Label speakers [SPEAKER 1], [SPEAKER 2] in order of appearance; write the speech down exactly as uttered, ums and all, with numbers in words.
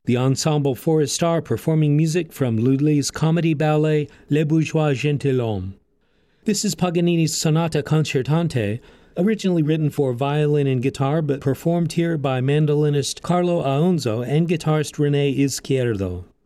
[SPEAKER 1] The Ensemble Foresta performing music from Lully's comedy ballet Les Bourgeois Gentilhommes. This is Paganini's Sonata Concertante, originally written for violin and guitar, but performed here by mandolinist Carlo Aonzo and guitarist René Izquierdo.